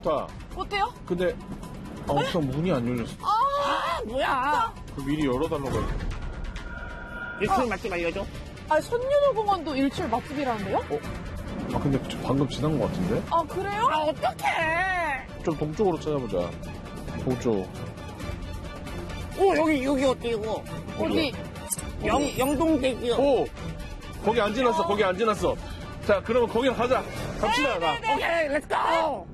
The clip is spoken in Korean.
좋다. 어때요? 근데 우선 문이 안 열렸어. 뭐야? 그 미리 열어달라고 해. 일출 맛집 알려줘. 선유도공원도 일출 맛집이라는데요? 근데 방금 지난 것 같은데? 아, 그래요? 어떡해. 좀 동쪽으로 찾아보자. 동쪽. 여기 어때, 이거? 어디? 영동대교. 오! 거기 안 지났어. 거기 안 지났어. 자, 그러면 거기로 가자. 갑시다. 가. 오케이, 렛츠고.